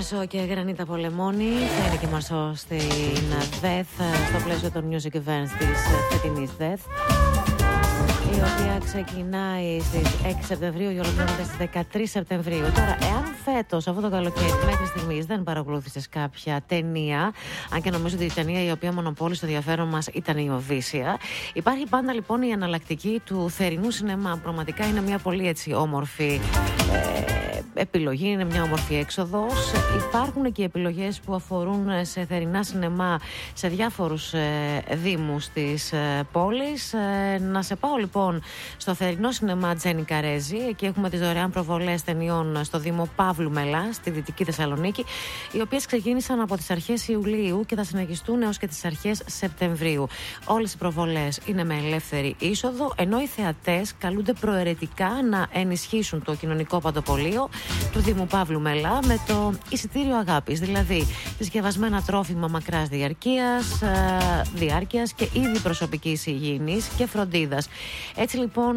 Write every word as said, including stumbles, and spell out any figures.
Μαρσό και Γρανίτα Πολεμόνη θα είναι και Μαρσό στην ΔΕΘ στο πλαίσιο των music events της φετινής ΔΕΘ, η οποία ξεκινάει στις έξι Σεπτεμβρίου και ολοκληρώνεται στις δεκατρείς Σεπτεμβρίου. Τώρα, εάν φέτος αυτό το καλοκαίρι μέχρι στιγμής δεν παρακολούθησες κάποια ταινία, αν και νομίζω ότι η ταινία η οποία μονοπόλησε το ενδιαφέρον μας ήταν η Οδύσσεια, υπάρχει πάντα λοιπόν η εναλλακτική του θερινού σινεμά. Πραγματικά είναι μια πολύ έτσι όμορφη ε, επιλογή, είναι μια όμορφη έξοδος. Υπάρχουν και επιλογές που αφορούν σε θερινά σινεμά σε διάφορους ε, δήμους της ε, πόλης. Ε, να σε πάω λοιπόν στο θερινό σινεμά Τζένι Καρέζη. Εκεί έχουμε τις δωρεάν προβολές ταινιών στο Δήμο Παύλου Μελά, στη Δυτική Θεσσαλονίκη, οι οποίες ξεκίνησαν από τις αρχές Ιουλίου και θα συνεχιστούν έως και τις αρχές Σεπτεμβρίου. Όλες οι προβολές είναι με ελεύθερη είσοδο, ενώ οι θεατές καλούνται προαιρετικά να ενισχύσουν το κοινωνικό παντοπολείο του Δήμου Παύλου Μελά με το εισιτήριο αγάπης, δηλαδή συσκευασμένα τρόφιμα μακράς διαρκείας, διάρκειας και είδη προσωπικής υγιεινής και φροντίδας. Έτσι λοιπόν